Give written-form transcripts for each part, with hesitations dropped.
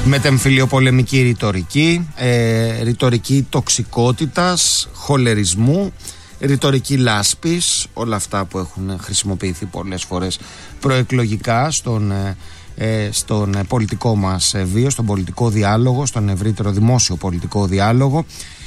μετεμφυλιοπολεμική ρητορική, ρητορική τοξικότητας, χολερισμού, ρητορική λάσπης, όλα αυτά που έχουν χρησιμοποιηθεί πολλές φορές προεκλογικά στον πολιτικό μας βίο, στον πολιτικό διάλογο, στον ευρύτερο δημόσιο πολιτικό διάλογο,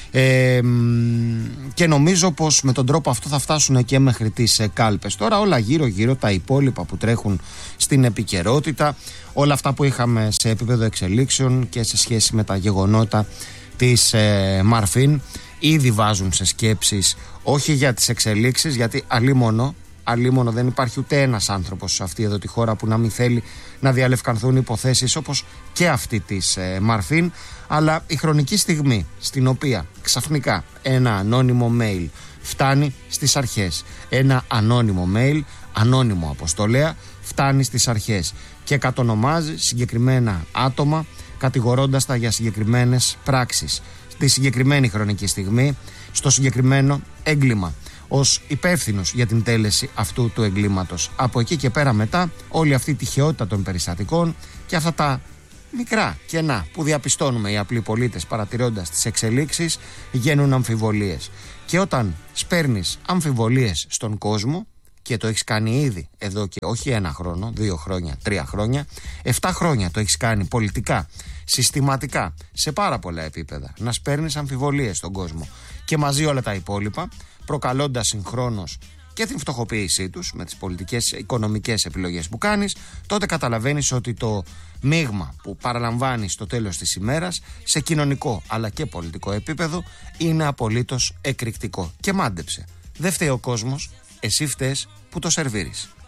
και νομίζω πως με τον τρόπο αυτό θα φτάσουν και μέχρι τις κάλπες. Τώρα όλα γύρω γύρω, τα υπόλοιπα που τρέχουν στην επικαιρότητα, όλα αυτά που είχαμε σε επίπεδο εξελίξεων και σε σχέση με τα γεγονότα της Μαρφίν, ήδη βάζουν σε σκέψεις, όχι για τις εξελίξεις, γιατί αλίμονο δεν υπάρχει ούτε ένας άνθρωπος σε αυτή εδώ τη χώρα που να μην θέλει να διαλευκανθούν υποθέσεις όπως και αυτή της Μαρφίν, αλλά η χρονική στιγμή στην οποία ξαφνικά ένα ανώνυμο mail φτάνει στις αρχές, ένα ανώνυμο mail, ανώνυμο αποστολέα, φτάνει στις αρχές και κατονομάζει συγκεκριμένα άτομα, κατηγορώντας τα για συγκεκριμένες πράξεις στη συγκεκριμένη χρονική στιγμή, στο συγκεκριμένο έγκλημα, ως υπεύθυνος για την τέλεση αυτού του εγκλήματος. Από εκεί και πέρα μετά, όλη αυτή η τυχαιότητα των περιστατικών και αυτά τα μικρά κενά που διαπιστώνουμε οι απλοί πολίτες παρατηρώντας τις εξελίξεις, γίνουν αμφιβολίες. Και όταν σπέρνεις αμφιβολίες στον κόσμο, και το έχεις κάνει ήδη εδώ και όχι 1 χρόνο, 2 χρόνια, 3 χρόνια, 7 χρόνια το έχεις κάνει πολιτικά, συστηματικά, σε πάρα πολλά επίπεδα, να σπέρνεις αμφιβολίες στον κόσμο και μαζί όλα τα υπόλοιπα, προκαλώντας συγχρόνως και την φτωχοποίησή τους με τις πολιτικές οικονομικές επιλογές που κάνεις, τότε καταλαβαίνεις ότι το μείγμα που παραλαμβάνεις στο τέλος της ημέρας, σε κοινωνικό αλλά και πολιτικό επίπεδο, είναι απολύτως εκρηκτικό. Και μάντεψε, δεν φταίει ο κόσμος, εσύ φταίς που το σερβίρεις.